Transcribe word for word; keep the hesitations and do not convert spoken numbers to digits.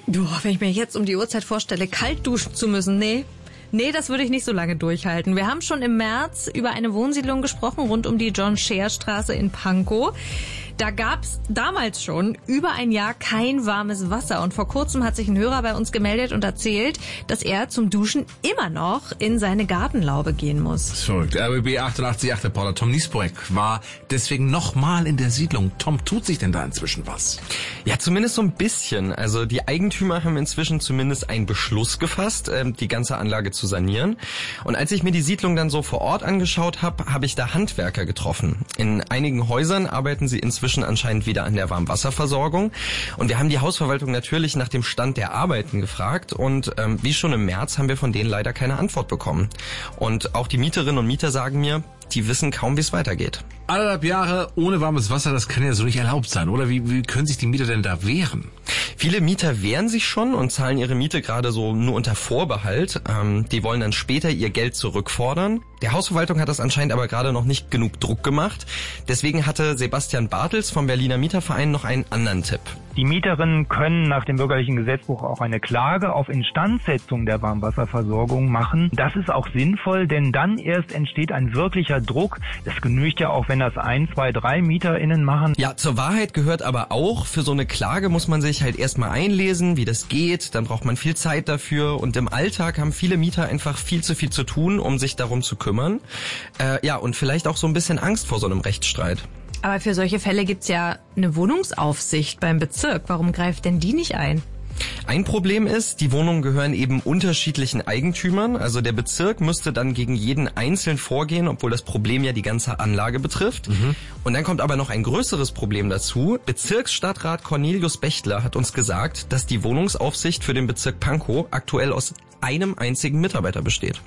Du, wenn ich mir jetzt um die Uhrzeit vorstelle, kalt duschen zu müssen, nee. Nee, das würde ich nicht so lange durchhalten. Wir haben schon im März über eine Wohnsiedlung gesprochen, rund um die John-Scheer-Straße in Pankow. Da gab's damals schon über ein Jahr kein warmes Wasser. Und vor kurzem hat sich ein Hörer bei uns gemeldet und erzählt, dass er zum Duschen immer noch in seine Gartenlaube gehen muss. Verrückt. R B B achtundachtzig Komma acht Reporter Tom Niesbroek war deswegen nochmal in der Siedlung. Tom, tut sich denn da inzwischen was? Ja, zumindest so ein bisschen. Also die Eigentümer haben inzwischen zumindest einen Beschluss gefasst, die ganze Anlage zu sanieren. Und als ich mir die Siedlung dann so vor Ort angeschaut habe, habe ich da Handwerker getroffen. In einigen Häusern arbeiten sie inzwischen anscheinend wieder an der Warmwasserversorgung. Und wir haben die Hausverwaltung natürlich nach dem Stand der Arbeiten gefragt. Und ähm, wie schon im März haben wir von denen leider keine Antwort bekommen. Und auch die Mieterinnen und Mieter sagen mir, die wissen kaum, wie es weitergeht. Anderthalb Jahre ohne warmes Wasser, das kann ja so nicht erlaubt sein, oder? Wie, wie können sich die Mieter denn da wehren? Viele Mieter wehren sich schon und zahlen ihre Miete gerade so nur unter Vorbehalt. Ähm, die wollen dann später ihr Geld zurückfordern. Der Hausverwaltung hat das anscheinend aber gerade noch nicht genug Druck gemacht. Deswegen hatte Sebastian Bartels vom Berliner Mieterverein noch einen anderen Tipp. Die Mieterinnen können nach dem bürgerlichen Gesetzbuch auch eine Klage auf Instandsetzung der Warmwasserversorgung machen. Das ist auch sinnvoll, denn dann erst entsteht ein wirklicher Druck. Das genügt ja auch, wenn das ein, zwei, drei MieterInnen machen. Ja, zur Wahrheit gehört aber auch, für so eine Klage muss man sich halt erstmal einlesen, wie das geht. Dann braucht man viel Zeit dafür. Und im Alltag haben viele Mieter einfach viel zu viel zu tun, um sich darum zu kümmern. Äh, ja, und vielleicht auch so ein bisschen Angst vor so einem Rechtsstreit. Aber für solche Fälle gibt's ja eine Wohnungsaufsicht beim Bezirk. Warum greift denn die nicht ein? Ein Problem ist, die Wohnungen gehören eben unterschiedlichen Eigentümern. Also der Bezirk müsste dann gegen jeden einzeln vorgehen, obwohl das Problem ja die ganze Anlage betrifft. Mhm. Und dann kommt aber noch ein größeres Problem dazu. Bezirksstadtrat Cornelius Bechtler hat uns gesagt, dass die Wohnungsaufsicht für den Bezirk Pankow aktuell aus einem einzigen Mitarbeiter besteht.